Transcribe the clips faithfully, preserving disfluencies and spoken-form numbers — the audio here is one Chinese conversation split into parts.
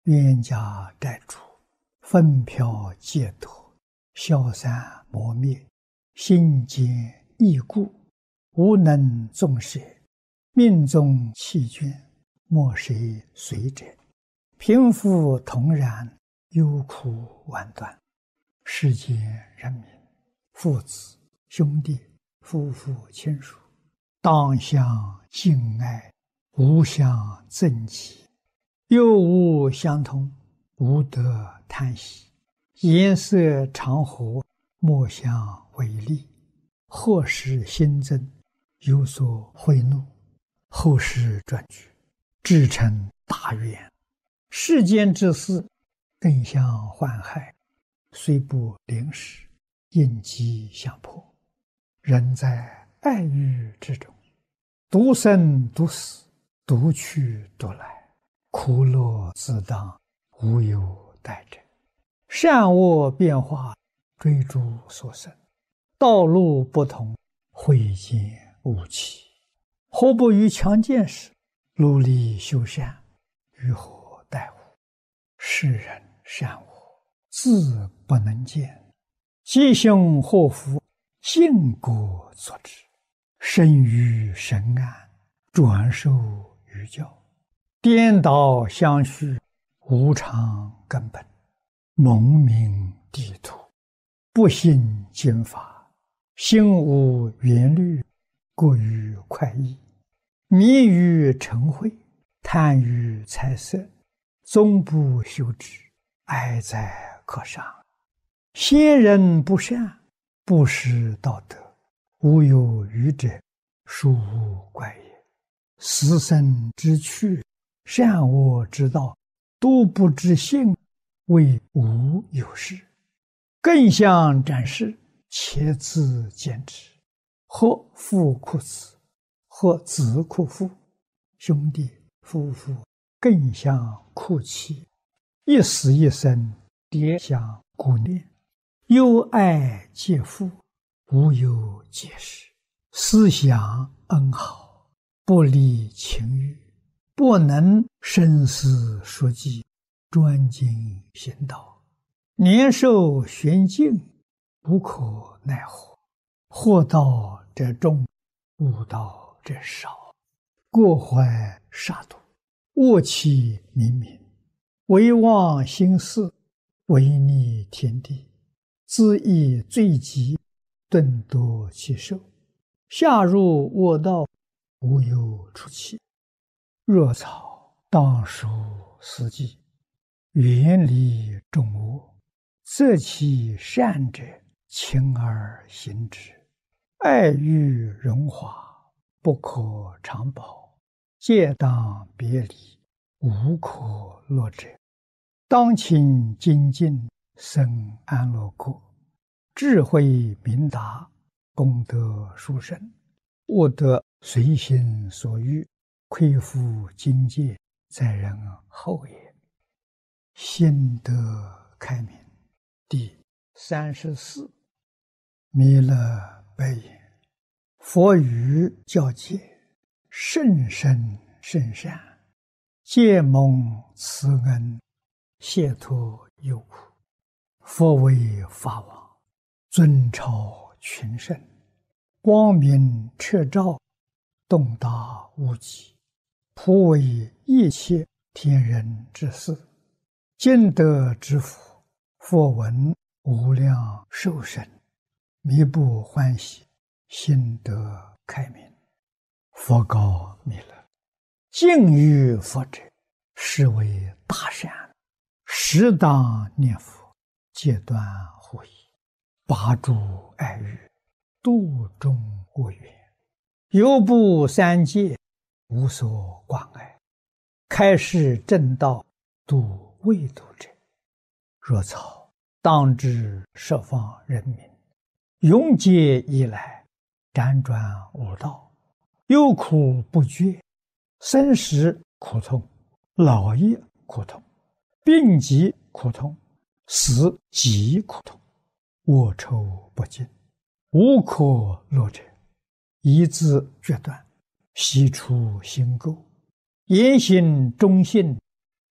冤家债主，纷飘解脱，消散磨灭，心坚意固，无能纵舍，命中弃眷，莫谁随者。贫富同然，忧苦万端。世间人民，父子兄弟，夫妇亲属，当相敬爱，无相憎忌。有无相同，无得叹息。颜色常和，莫相违逆。祸事新增，有所贿赂，后世转举，至成大愿。世间之事，更相患害，虽不临时，应机相迫。人在爱欲之中，独生独死，独去独来，苦乐自当，无有代者。善恶变化，追逐所生，道路不同，会见误期。何不于强健时，努力修善，于何待乎？世人善恶，自不能见。吉凶祸福，尽果作之。生于神安，转受于教。颠倒相续，无常根本。蒙明地土，不信经法。心无缘虑，过于快意。迷于尘秽，贪于财色，终不修之，哀哉可伤。先人不善，不识道德，无有余者，殊无怪也。死生之趣，善恶之道，都不知性，谓无有事。更相展示，且自见之。或父哭子，或子哭父，兄弟夫妇更相哭泣。一死一生，迭相顾念。忧爱皆父，无有解释。思想恩好，不离情欲，不能深思熟记，专精行道。年寿玄静，无可奈何。祸道者众，悟道者少。过怀杀戮，恶气冥冥。唯忘心事，违逆天地。自益罪极，顿夺其寿。下入恶道，无有出期。若草当属四季，远离众恶。择其善者，勤而行之。爱欲荣华，不可长保。戒当别离，无可乐者。当勤精进，生安乐国。智慧明达，功德殊胜。悟得随心所欲，亏负境界，在人后也。心得开明。第三十四。弥勒白言：佛语教诫，甚深甚善，皆蒙慈恩，解脱忧苦。佛为法王，尊超群圣，光明彻照，洞达无极，普为一切天人之事。今得之福，佛闻无量寿生，弥不欢喜，心得开明。佛告弥勒：敬于佛者，是为大善，适当念佛，戒断护疑，拔诸爱欲，度众恶缘，犹不三界，无所关爱，开示正道，度未度者。若草当知十方人民，永劫以来，辗转无道，忧苦不绝，生时苦痛，老也苦痛，病疾苦痛，死极苦痛，恶臭不尽，无可乐者。一字决断，悉出心垢，言行忠信，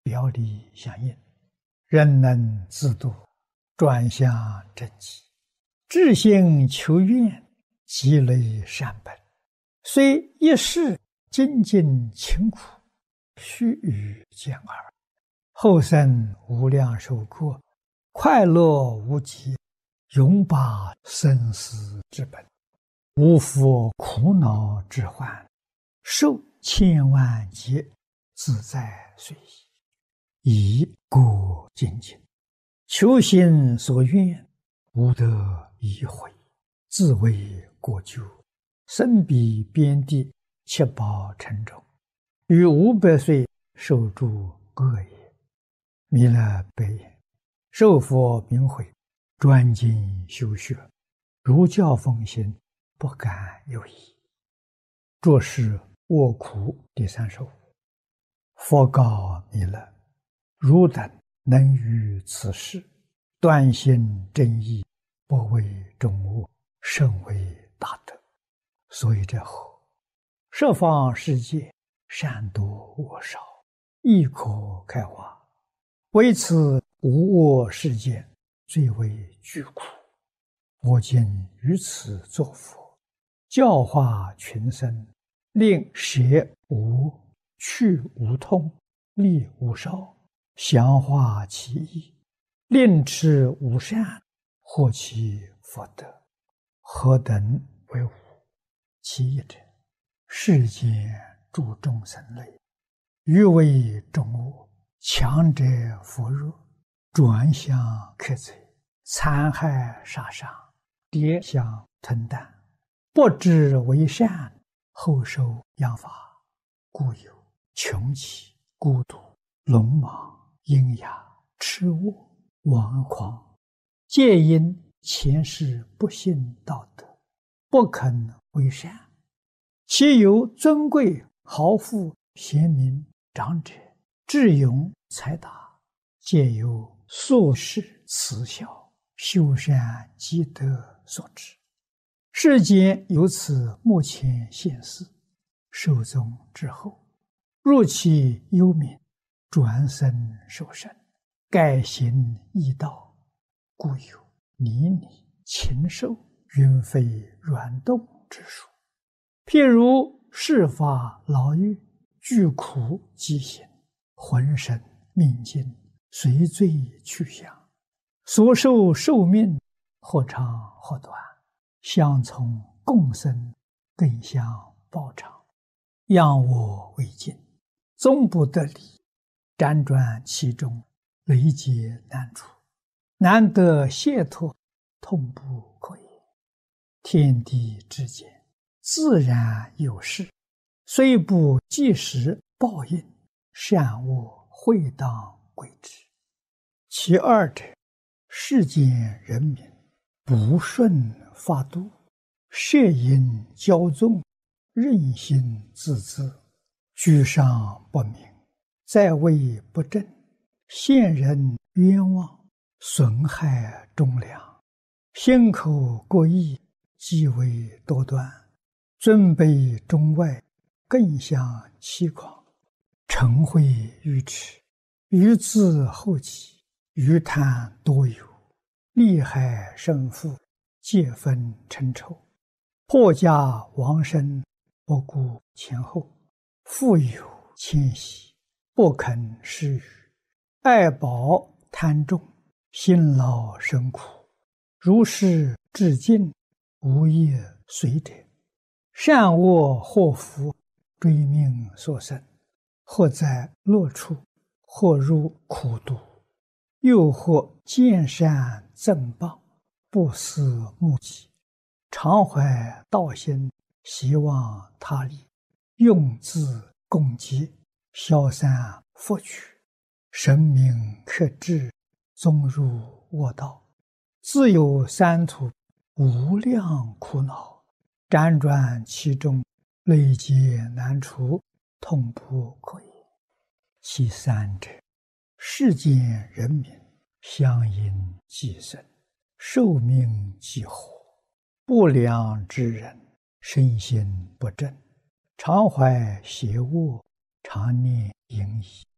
表里相应，人能自度，转向正极，至心求愿，积累善本，虽一世精进勤苦，须臾见耳，后生无量寿过，快乐无极，永把生死之本，无复苦恼之患，受千万劫，自在随意，以故精进，求心所愿，无得已悔，自为过咎，身彼边地，七宝沉重，于五百岁受诸恶业。弥勒白言：受佛名诲，专精修学，如教奉行，不敢有疑。作是卧苦第三十五。佛告弥勒：汝等能于此事断心正义，不为众恶，甚为大德。所以这后十方世界善多恶少，亦可开化，为此无恶世界最为具苦。我今于此作佛，教化群生，令舍无去无痛，利无少，详化其意，令持无善，获其福德。何等为无？其一者，世间诸众生类，欲为众恶，强者扶弱，转向克贼，残害杀伤，跌相吞啖，不知为善，后受殃罚，故有穷奇、孤独、聋盲、阴哑、痴误、顽狂，皆因前世不信道德，不肯为善。其有尊贵豪富、贤明、长者、智勇、才达，皆由宿世慈孝、修善积德所致。世间由此目前现世，寿终之后，入其幽冥，转生受生，改行异道，故有泥泞、禽兽、云飞软动之术。譬如世法牢狱，具苦饥行，浑身命尽，随罪去向，所受寿命或长或短，相从共生，更相报偿，仰我为镜，终不得离，辗转其中，累劫难除，难得解脱，痛不可言。天地之间，自然有事，虽不即时报应，善恶会当归之。其二者，世间人民不顺法度，摄因骄纵，任心自恣，居上不明，在位不正，陷人冤枉，损害忠良，心口过意，极为多端，尊卑中外，更相欺诳，嗔恚愚痴，愚自后己，愚贪多有，利害胜负，皆分称仇，破家亡身，不顾前后，富有谦息，不肯施予，爱宝贪重，辛劳生苦，如是至尽，无业随者，善恶祸福，追命所生，或在乐处，或入苦毒，又或见善赠谤，不思目己，常怀道心，希望他利，用自共济，消散福取，神明克制，终入恶道，自有三途无量苦恼，辗转其中，累劫难除，痛不可言。其三者，世间人民相因寄生，寿命既活，不良之人，身心不正，常怀邪恶，常念淫逸，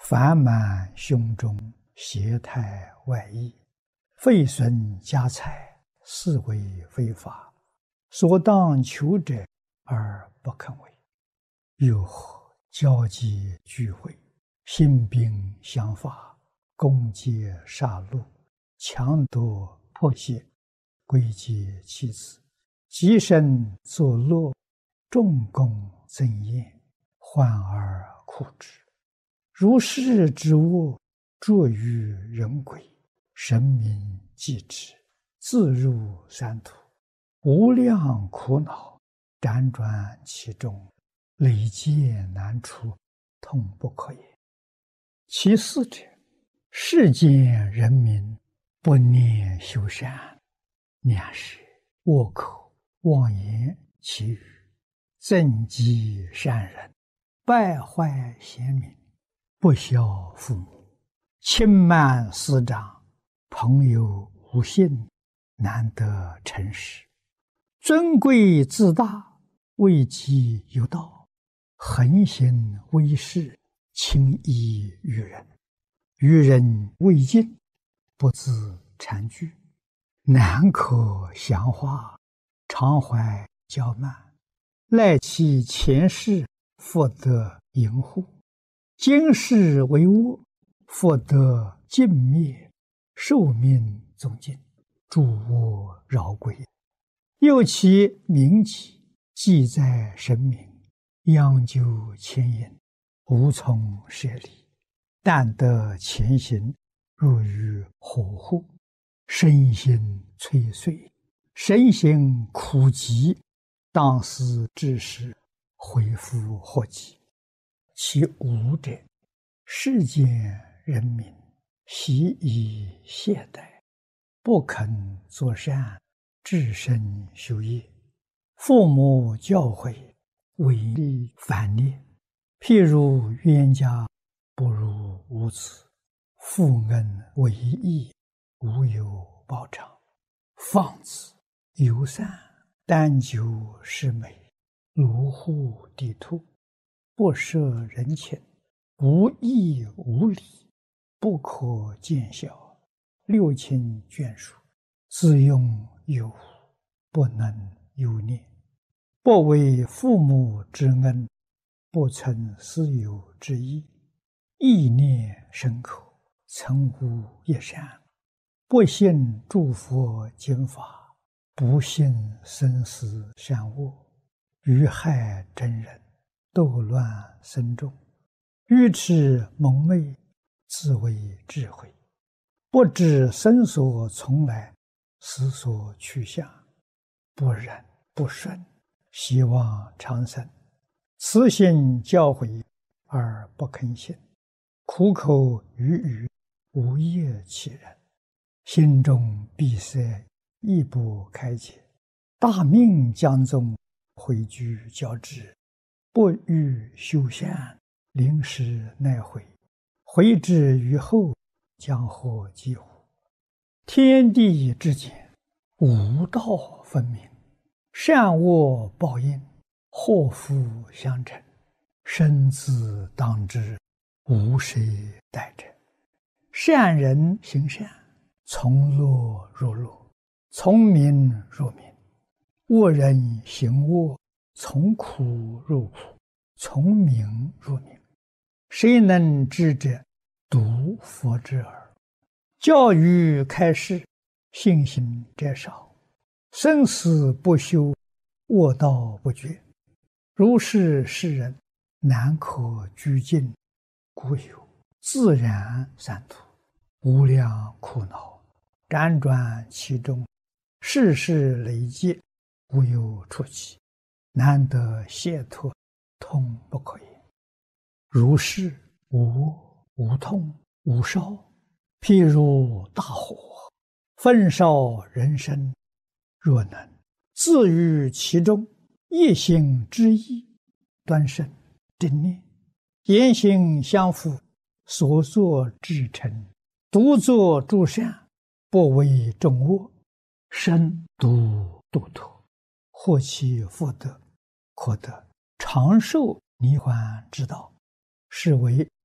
烦满胸中，邪态外溢，废损家财，是为非法。所当求者而不肯为。又何交集聚会，兴兵相伐，攻击杀戮，强夺迫胁，归结其子，极身作乐，众功增宴，患而苦之。如是之恶，作于人鬼，神明继之，自入三途，无量苦恼，辗转其中，累劫难出，痛不可言。其四者，世间人民不念修善，两是倭口妄言其语，增击善人，败坏贤民，不孝父母，轻慢师长，朋友无信，难得诚实，尊贵自大，位极有道，横行威势，轻易于人，于人未尽，不自惭惧，难可详化，常怀骄慢，赖其前世，复得淫护，今世为恶，复得尽灭，寿命终尽，诸恶饶归。又其名己，记在神明，央究牵引，无从舍离，但得前行，入于火户，身心摧碎，身心苦极，当思之时，恢复祸及。其五者，世间人民习以懈怠，不肯作善，至身修业，父母教诲，违逆反逆，譬如冤家不如无子，父恩为义，无有报偿。放子游散，单求是美，罗户地兔，不摄人情，无义无礼，不可见效，六亲眷属，自用有无，不能有念，不为父母之恩，不存私有之意，意念深刻，曾无一善，不信诸佛经法，不信生死善恶，愚害真人，斗乱僧众，愚痴蒙昧，自为智慧，不知生所从来，死所去向，不忍不顺，希望长生，慈心教诲而不肯信，苦口语语，无业其人，心中闭塞，亦不开解，大命将终，回居交织，不欲修善，临时奈悔，悔之于后，将获几乎？天地之间，五道分明，善恶报应，祸福相承，生自当之，无谁代者。善人行善，从乐入乐，从名入名；恶人行恶，从苦入苦，从名入名。谁能知者？独佛之耳。教育开示，信行者少，生死不休，恶道不绝。如是世人，难可居尽，故有自然三途，无量苦恼，辗转其中，世事累积，无有出期，难得解脱，痛不可言。如是无恶无痛无烧，譬如大火，焚烧人身，若能自于其中，一心之意，端慎正念，言行相符，所作至诚，独作诸善，不为众恶，身独度脱，获其福德，可得长寿涅槃之道，是为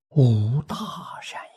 无大善